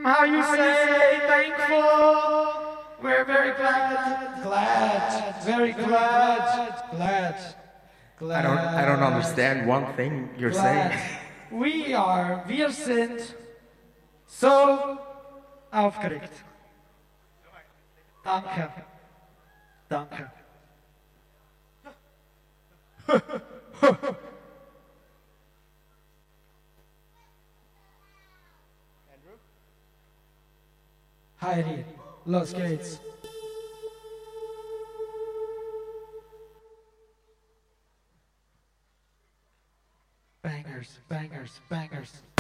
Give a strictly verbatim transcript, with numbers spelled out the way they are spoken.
how you say thankful. We're very glad, glad, very glad, glad, glad. I don't, I don't understand one thing you're glad. saying. We are, wir sind so aufgeregt. Danke. Danke. Heidi, los geht's. Bangers, bangers, bangers.